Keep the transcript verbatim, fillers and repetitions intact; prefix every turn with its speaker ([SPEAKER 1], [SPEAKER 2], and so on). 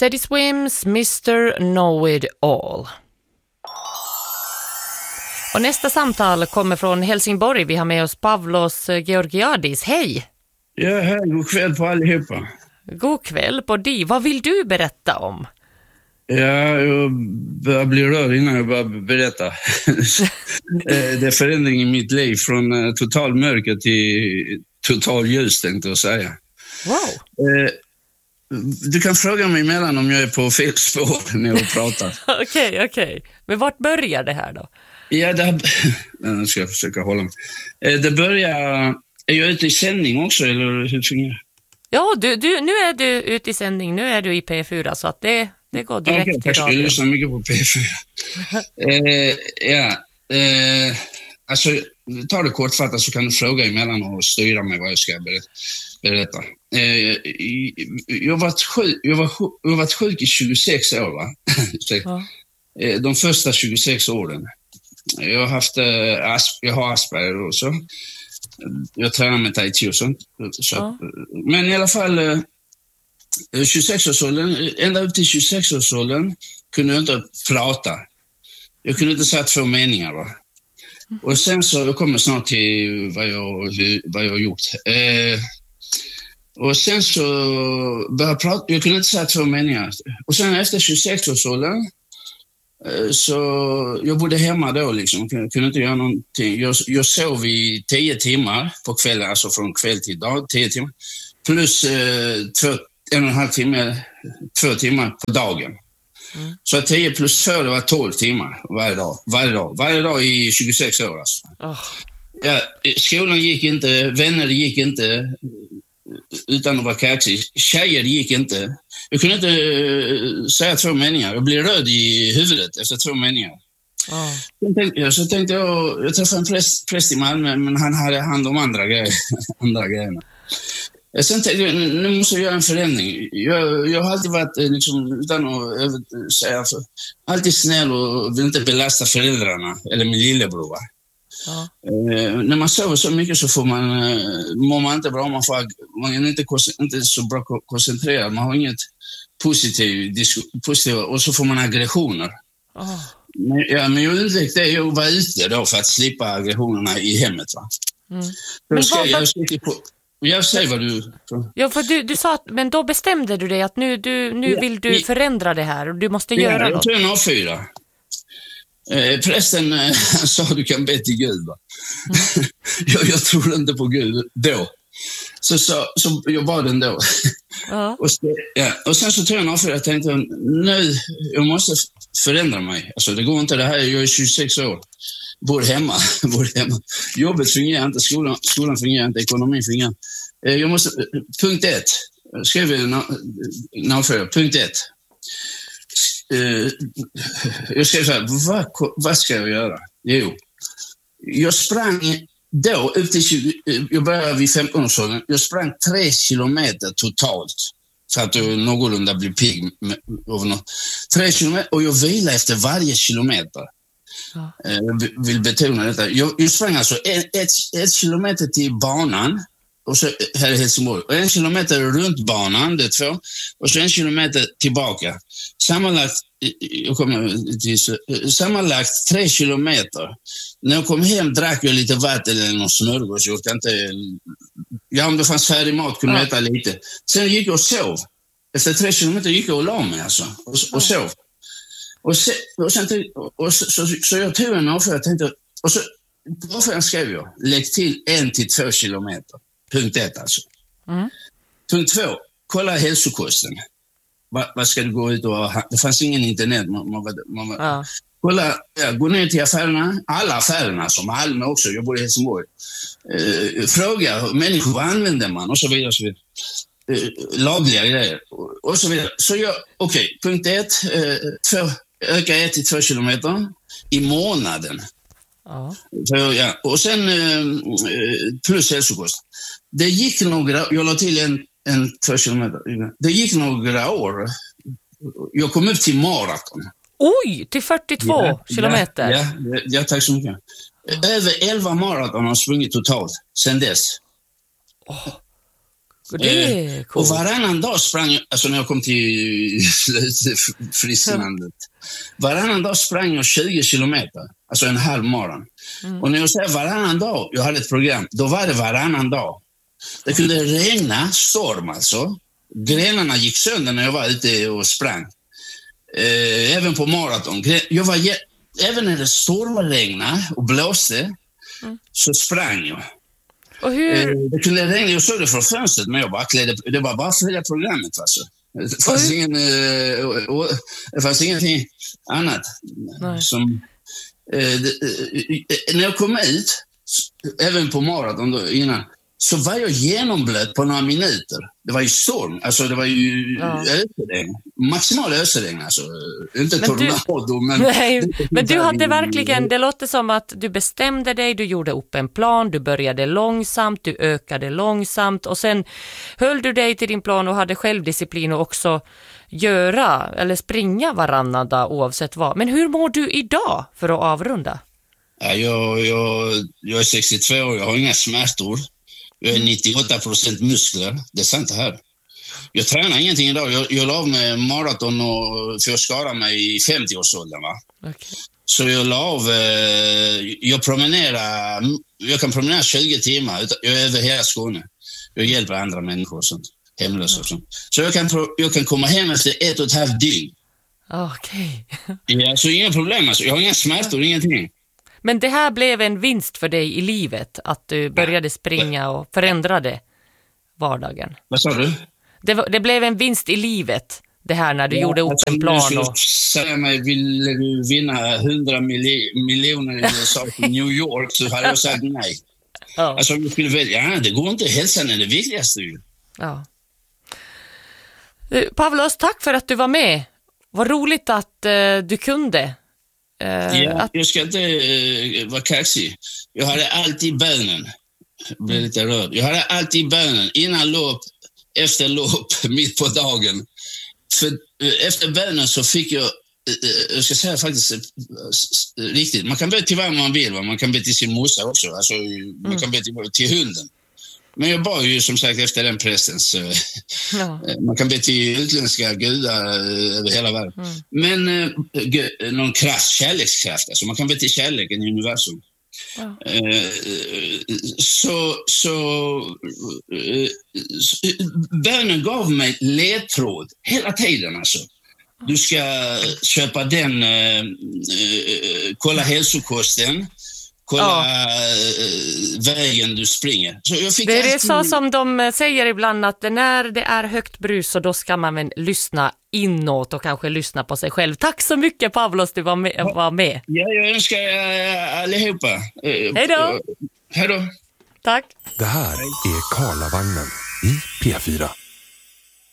[SPEAKER 1] Teddy Swims, mister Know-It-All. Och nästa samtal kommer från Helsingborg. Vi har med oss Pavlos Georgiadis. Hej!
[SPEAKER 2] Ja, hej. God kväll på allihopa.
[SPEAKER 1] God kväll på dig. Vad vill du berätta om?
[SPEAKER 2] Ja, jag börjar bli rörd innan jag börjar berätta. Det är förändring i mitt liv från total mörker till total ljus, tänkte jag säga.
[SPEAKER 1] Wow!
[SPEAKER 2] Du kan fråga mig emellan om jag är på fel spår när jag pratar.
[SPEAKER 1] Okej, okej. Okay, okay. Men vart börjar det här då?
[SPEAKER 2] Ja, det nu ska jag försöka hålla mig. Det börjar... Är jag ute i sändning också, eller hur fungerar det?
[SPEAKER 1] Ja, du, du, nu är du ute i sändning. Nu är du i P fyra, så att det, det går direkt
[SPEAKER 2] okay,
[SPEAKER 1] till radio.
[SPEAKER 2] Jag lyssnar mycket på P fyra. eh, ja, eh, alltså, ta det kortfattat så kan du fråga emellan och styra mig vad jag ska berätta. berätta. Eh, jag har varit sjuk, jag var, jag har varit sjuk i tjugosex år, va? Ja. eh, de första tjugosex åren. Jag har haft eh, asp, jag har Asperger också. Jag tränar med tai chi och sånt. Så, ja. Men i alla fall eh, tjugosex-årsåldern, ända upp till tjugosex-årsåldern kunde jag inte prata. Jag kunde inte säga två meningar, va? Och sen så jag kommer snart till vad jag, vad jag har gjort. Eh, och sen så började jag prata, jag kunde inte säga två meningar. Och sen efter tjugosex-årsåldern så jag bodde hemma då liksom, jag kunde inte göra någonting. Jag, jag sov i tio timmar på kvällen, alltså från kväll till dag, tio timmar. Plus eh, två, en och en halv timme, två timmar på dagen. Mm. Så tio plus två, det var tolv timmar varje dag. Varje dag, varje dag i tjugosex år alltså. Oh. Ja, skolan gick inte, vänner gick inte, utan att vara kaxig. Tjejer gick inte. Jag kunde inte uh, säga två meningar. Jag blev röd i huvudet efter två meningar. Oh. Så, tänkte jag, så tänkte jag, jag träffade en präst, präst i Malmö, men han hade hand om andra grejer. andra grejerna. Sen tänkte jag, nu måste jag göra en förändring. Jag, jag har alltid varit, liksom, utan att säga, för, alltid snäll och vill inte belasta föräldrarna, eller min lillebror. Ja. Eh, när man sover så mycket så får man, eh, mår man inte bra, man, får, man är inte, inte så bra koncentrerad, man har inget positivt, positiv, och så får man aggressioner. Oh. Men, ja, men jag undvek det, jag var ute då för att slippa aggressionerna i hemmet. Va? Mm. Men ska, vad, jag, jag, på, jag säger vad du...
[SPEAKER 1] Ja, för du, du sa att, men då bestämde du dig att nu, du, nu ja, vill du förändra det här och du måste ja, göra något.
[SPEAKER 2] Ja, jag tror fyra. Eh, prästen eh, sa du kan be till Gud, va? Mm. jag, jag tror inte på Gud då. Så, så, så jag bad den då. Uh-huh. och, så, ja, och sen så tog jag för jag tänkte nu, jag måste förändra mig. Alltså det går inte det här, jag är tjugosex år. Bor hemma, bor hemma. Jobbet fungerar inte, skolan, skolan fungerar inte, ekonomin fungerar. Eh, jag måste, punkt ett. Skrev jag navföra, punkt ett. Uh, jag skrev så här, vad, vad ska jag göra? Jo, jag sprang då upp till tjugo, jag började vid femton årsåldern, jag sprang tre kilometer totalt så att jag någorlunda blir pigg över något. Tre kilometer och jag vilade efter varje kilometer. Ja. Jag vill betona detta. Jag, jag sprang alltså ett, ett, ett kilometer till banan och så här i Helsingborg. Och en kilometer runt banan, det är två. Och så en kilometer tillbaka. Sammanlagt, jag kommer till, sammanlagt tre kilometer. När jag kom hem drack jag lite vatten eller någon smörgås. Jag inte, ja, om det fanns färdig mat kunde jag äta lite. Sen gick jag och sov. Efter tre kilometer gick jag och la mig alltså. Och, och sov. Och, se, och, sen, och så, så, så jag tog en avför. Jag tänkte, och så varför skrev jag? Lägg till en till två kilometer. Punkt ett alltså. Mm. Punkt två, kolla hälsokosten. Va, vad ska du gå ut och ha? Det fanns ingen internet. Man, man, man, ja. Kolla, ja, gå ner till affärerna. Alla affärerna, som Malmö också. Jag bor i Helsingborg. Eh, fråga människor, vad använder man? Och så vidare. Och så vidare. Eh, lagliga grejer. Och, och så vidare. Så jag, okej, okay, punkt ett. Eh, två, öka ett till två kilometer i månaden. Ja. Så, ja. Och sen eh, plus hälsokost. Det gick några, jag la till en, en två kilometer. Det gick några år. Jag kom upp till maraton.
[SPEAKER 1] Oj, till fyrtiotvå ja, kilometer.
[SPEAKER 2] Ja, ja, ja, tack så mycket. Över elva maraton har sprungit totalt sedan dess.
[SPEAKER 1] Oh. Det är
[SPEAKER 2] eh,
[SPEAKER 1] coolt.
[SPEAKER 2] Och varannan dag sprang jag, alltså när jag kom till Frisklandet, varannan dag sprang jag tjugo kilometer, alltså en halv maraton. Mm. Och när jag säger varannan dag, jag hade ett program, då var det varannan dag. Det kunde regna, storm alltså. Grenarna gick sönder när jag var ute och sprang. Eh, även på maraton. Jag var, även när det stormregnade och blåste, mm. så sprang jag.
[SPEAKER 1] Och hur...
[SPEAKER 2] eh, det kunde regna, jag såg det från fönstret, men jag bara klädde, det var bara för hela programmet. Alltså. Det, fanns hur... ingen, eh, och, och, det fanns ingenting annat. Som, eh, det, eh, när jag kom ut, även på maraton då, innan, så var jag genomblöt på några minuter. Det var ju storm, alltså det var ju ja. ösregn. Maximal ösregn, alltså. Inte men tornado, du, men...
[SPEAKER 1] Nej, men du hade verkligen, det låter som att du bestämde dig, du gjorde upp en plan, du började långsamt, du ökade långsamt och sen höll du dig till din plan och hade självdisciplin och också göra eller springa varannan dag oavsett vad. Men hur mår du idag för att avrunda?
[SPEAKER 2] Ja, jag, jag, jag är sextiotvå år, jag har inga smärtor. Jag är nittioåtta procent muskler. Det är sant det här. Jag tränar ingenting idag. Jag, jag la av med maraton och för jag skadade mig i femtio-årsåldern. Va? Okay. Så jag la av... Eh, jag promenerar... Jag kan promenera tjugo timmar. Jag är över hela Skåne. Jag hjälper andra människor och sånt. Hemlösa och sånt. Så jag kan, jag kan komma hem efter ett och ett halvt dygn.
[SPEAKER 1] Okej.
[SPEAKER 2] Okay. Ja, så inga problem. Alltså. Jag har inga smärtor, ingenting.
[SPEAKER 1] Men det här blev en vinst för dig i livet, att du började springa och förändrade vardagen.
[SPEAKER 2] Vad sa du?
[SPEAKER 1] Det, det blev en vinst i livet, det här när du ja, gjorde upp en plan. Och...
[SPEAKER 2] Säga mig, vill du vinna hundra mil- miljoner i U S A till New York, så hade jag sagt nej. Ja. Alltså, jag skulle välja, ja, det går inte, hälsan är det viktigaste.
[SPEAKER 1] Ja. Pavlos, tack för att du var med. Vad roligt att uh, du kunde. Uh,
[SPEAKER 2] ja,
[SPEAKER 1] att...
[SPEAKER 2] Jag ska inte uh, vara kaxig. Jag hade alltid bönen. Jag blev lite rörd. Jag hade alltid bönen innan lopp, efter lopp, mitt på dagen. För uh, efter bönen så fick jag, uh, jag ska säga faktiskt uh, uh, riktigt, man kan be till vad man vill. Va? Man kan be till sin morsa också. Alltså, mm. Man kan be till, till hunden. Men jag bad ju som sagt efter den prästens... Ja. Man kan be till utländska gudar över hela världen. Mm. Men eh, någon kraft, kärlekskraft. Alltså man kan be till kärleken i universum. Ja. Eh, så så eh, bönen gav mig ledtråd hela tiden. Alltså. Du ska köpa den, eh, eh, kolla hälsokosten. Kolla ja. vägen du springer. Så jag fick
[SPEAKER 1] det är alltid...
[SPEAKER 2] det
[SPEAKER 1] så som de säger ibland, att när det är högt brus så då ska man väl lyssna inåt och kanske lyssna på sig själv. Tack så mycket Pavlos, du var med. Var med.
[SPEAKER 2] Ja, jag önskar uh, allihopa. Uh,
[SPEAKER 1] Hej då.
[SPEAKER 2] Uh, hej då.
[SPEAKER 1] Tack.
[SPEAKER 3] Det här är Karlavagnen i P fyra.